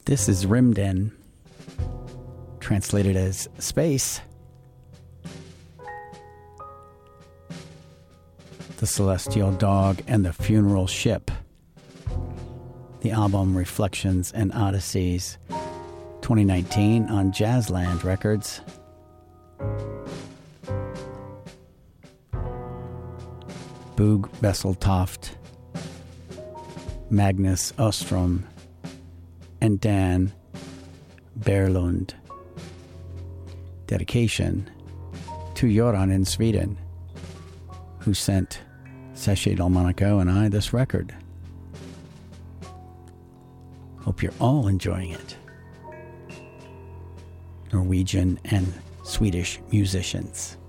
This is Rymden, translated as space. The Celestial Dog and the Funeral Ship. The album Reflections and Odysseys, 2019 on Jazzland Records. Boog Besseltoft, Magnus Ostrom, and Dan Berlund. Dedication to Joran in Sweden, who sent Seshe Delmonico and I this record. Hope you're all enjoying it. Norwegian and Swedish musicians.